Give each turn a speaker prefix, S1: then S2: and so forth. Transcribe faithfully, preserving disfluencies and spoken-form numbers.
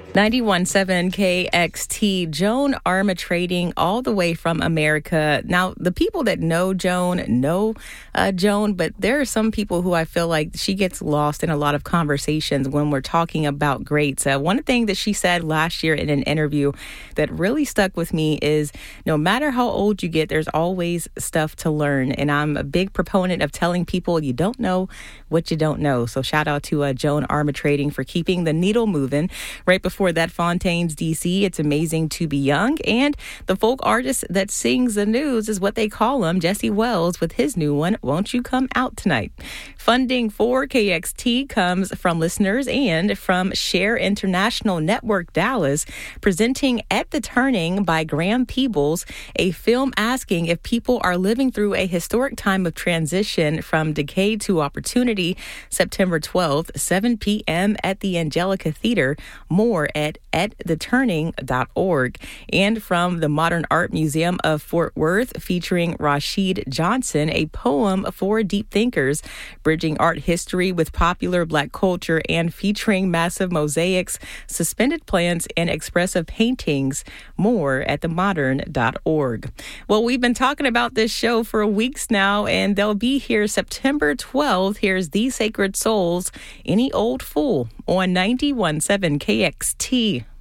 S1: ninety-one point seven K X T, Joan Armatrading all the way from America. Now, the people that know Joan know uh, Joan, but there are some people who I feel like she gets lost in a lot of conversations when we're talking about greats. Uh, one thing that she said last year in an interview that really stuck with me is no matter how old you get, there's always stuff to learn. And I'm a big proponent of telling people you don't know what you don't know. So shout out to uh, Joan Armatrading for keeping the needle moving. Right before that, Fontaines, D C, It's Amazing to Be Young. And the folk artist that sings the news is what they call him, Jesse Wells, with his new one, Won't You Come Out Tonight. Funding for K X T comes from listeners and from Share International Network Dallas, presenting At the Turning by Graham Peebles, a film asking if people are living through a historic time of transition from decay to opportunity. September twelfth, seven p.m. at the Angelica Theater. More at at the turning dot org. And from the Modern Art Museum of Fort Worth, featuring Rashid Johnson, a poem for deep thinkers, bridging art history with popular Black culture and featuring massive mosaics, suspended plants, and expressive paintings. More at the modern dot org. Well, we've been talking about this show for weeks now, and they'll be here September twelfth. Here's The Sacred Souls, Any Old Fool, on ninety-one point seven K X T.